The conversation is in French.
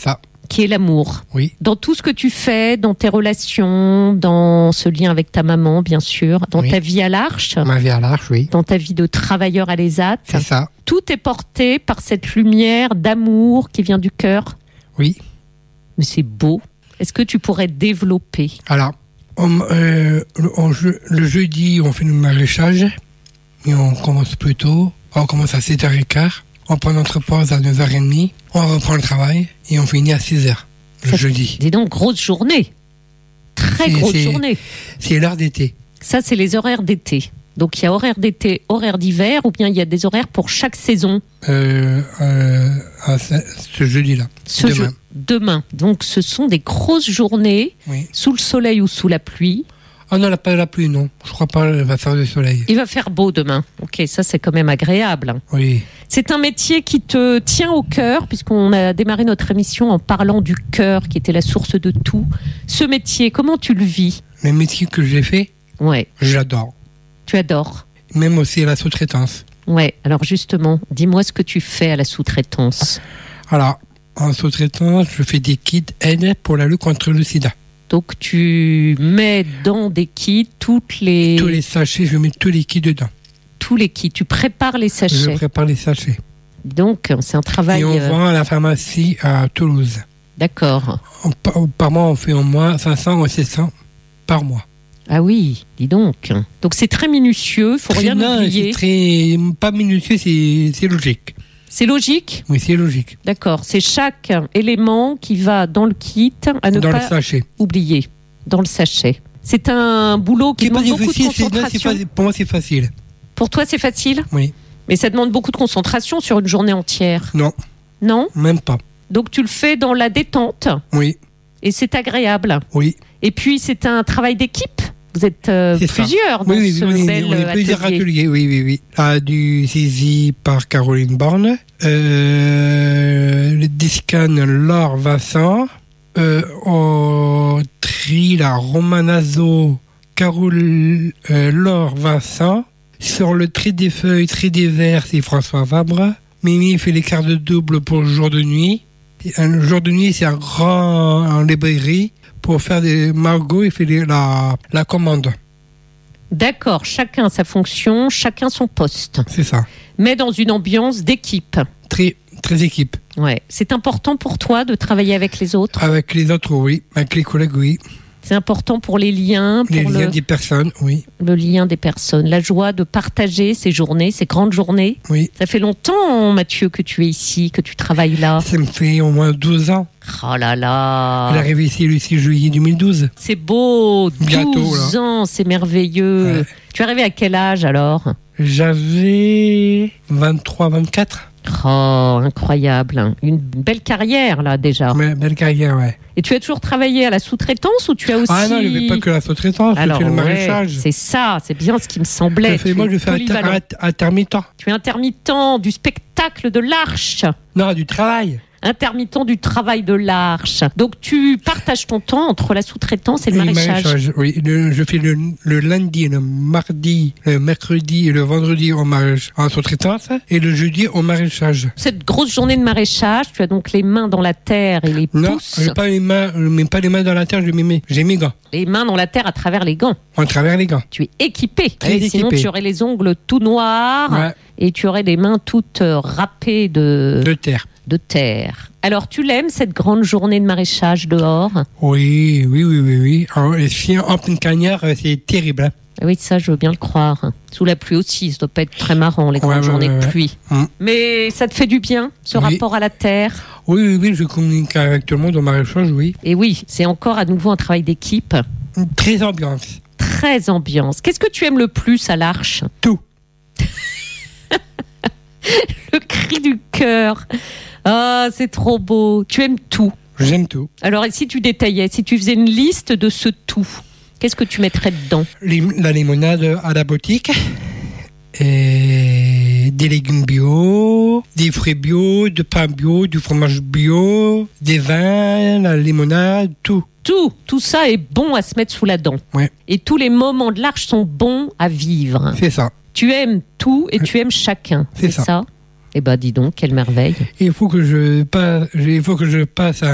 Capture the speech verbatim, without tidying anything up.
ça. Qui est l'amour. Oui. Dans tout ce que tu fais, dans tes relations, dans ce lien avec ta maman, bien sûr, dans oui. ta vie à l'Arche. Ma vie à l'Arche, oui. Dans ta vie de travailleur à l'E S A T. C'est ça. Tout est porté par cette lumière d'amour qui vient du cœur. Oui. Mais c'est beau. Est-ce que tu pourrais développer? Alors, on, euh, on, le jeudi, on fait le maraîchage. Et on commence plus tôt. On commence à sept heures quinze. On prend notre pause à neuf heures trente, on reprend le travail et on finit à six heures le ça, jeudi. Dis donc, grosse journée. Très c'est, grosse c'est, journée. C'est l'heure d'été. Ça, c'est les horaires d'été. Donc, il y a horaire d'été, horaire d'hiver, ou bien il y a des horaires pour chaque saison? euh, euh, à ce, ce jeudi-là. Ce demain. Je, demain. Donc, ce sont des grosses journées, oui. Sous le soleil ou sous la pluie. Ah non, pas la pluie, non. Je crois pas qu'il va faire du soleil. Il va faire beau demain. Ok, ça c'est quand même agréable. Oui. C'est un métier qui te tient au cœur, puisqu'on a démarré notre émission en parlant du cœur, qui était la source de tout. Ce métier, comment tu le vis? Le métier que j'ai fait, ouais. J'adore. Tu adores? Même aussi la sous-traitance. Ouais, alors justement, dis-moi ce que tu fais à la sous-traitance. Alors, en sous-traitance, je fais des kits aide pour la lutte contre le sida. Donc tu mets dans des kits toutes les... Tous les sachets, je mets tous les kits dedans. Tous les kits, tu prépares les sachets. Je prépare les sachets. Donc c'est un travail... Et on euh... vend à la pharmacie à Toulouse. D'accord. Par, par mois, on fait au moins cinq cents ou sept cents par mois. Ah oui, dis donc. Donc c'est très minutieux, il faut très, rien non, oublier. C'est très... Pas minutieux, c'est, c'est logique. C'est logique? Oui, c'est logique. D'accord, c'est chaque élément qui va dans le kit à ne dans pas le sachet. oublier, dans le sachet. C'est un boulot qui c'est demande beaucoup difficile, de concentration. C'est, non, c'est, pour moi, c'est facile. Pour toi, c'est facile? Oui. Mais ça demande beaucoup de concentration sur une journée entière. Non. Non? Même pas. Donc tu le fais dans la détente. Oui. Et c'est agréable. Oui. Et puis c'est un travail d'équipe. Vous êtes euh, plusieurs dans oui, oui, ce oui, bel on est atelier. plusieurs ateliers, oui, oui, oui. Ah, du saisie par Caroline Borne, euh, le Discan Laure Vincent, euh, au tri la Romanazo Carole euh, Laure Vincent, sur le tri des feuilles, tri des verres, c'est François Vabre. Mimi fait les quarts de double pour le jour de nuit. Et un jour de nuit, c'est un grand en librairie. Pour faire des Margot, il fait les, la, la commande. D'accord, chacun sa fonction, chacun son poste. C'est ça. Mais dans une ambiance d'équipe. Très, très équipe. Ouais. C'est important pour toi de travailler avec les autres? Avec les autres, oui. Avec les collègues, oui. C'est important pour les liens, pour les liens le, des personnes, oui. Le lien des personnes, la joie de partager ces journées, ces grandes journées. Oui. Ça fait longtemps, Mathieu, que tu es ici, que tu travailles là. Ça me fait au moins douze ans. Oh là là. Elle est arrivée ici le six juillet deux mille douze. C'est beau, bientôt, douze là. ans, c'est merveilleux. Ouais. Tu es arrivé à quel âge alors? J'avais vingt-trois, vingt-quatre. Oh, incroyable. Une belle carrière, là, déjà. Mais, belle carrière, ouais. Et tu as toujours travaillé à la sous-traitance ou tu as aussi... Ah non, je ne fais pas que la sous-traitance, je fais le maraîchage. Ouais, c'est ça, c'est bien ce qui me semblait. Fait, moi, je fais inter- intermittent. Tu es intermittent du spectacle de l'Arche. Non, du travail. Intermittent du travail de l'Arche. Donc tu partages ton temps entre la sous-traitance et le et maraîchage. maraîchage. Oui, le, je fais le, le lundi, le mardi, le mercredi et le vendredi au maraîchage, en sous-traitance et le jeudi au maraîchage. Cette grosse journée de maraîchage, tu as donc les mains dans la terre et les non, pouces. Non, pas les mains, je mets pas les mains dans la terre, je mets mes, j'ai mes gants. Les mains dans la terre à travers les gants. À travers les gants. Tu es équipé. Très équipé. Sinon tu aurais les ongles tout noirs ouais. Et tu aurais des mains toutes râpées de... De terre. De terre. Alors, tu l'aimes, cette grande journée de maraîchage dehors? Oui, oui, oui, oui. oui. Alors, si en pleine cagnard, c'est terrible. Hein. Oui, ça, je veux bien le croire. Sous la pluie aussi, ça doit pas être très marrant, les grandes ouais, journées ouais, ouais. de pluie. Hum. Mais ça te fait du bien, ce oui. rapport à la terre? Oui, oui, oui, je communique avec tout le monde au maraîchage, oui. Et oui, c'est encore à nouveau un travail d'équipe. Très ambiance. Très ambiance. Qu'est-ce que tu aimes le plus à l'Arche? Tout. Le cri du cœur. Ah, c'est trop beau. Tu aimes tout. J'aime tout. Alors, et si tu détaillais, si tu faisais une liste de ce tout, qu'est-ce que tu mettrais dedans? La limonade à la boutique, et des légumes bio, des fruits bio, du pain bio, du fromage bio, des vins, la limonade, tout. Tout, tout ça est bon à se mettre sous la dent. Ouais. Et tous les moments de l'Arche sont bons à vivre. C'est ça. Tu aimes tout et tu aimes chacun. C'est, c'est ça. ça Eh ben, dis donc, quelle merveille. Il faut que je passe, il faut que je passe à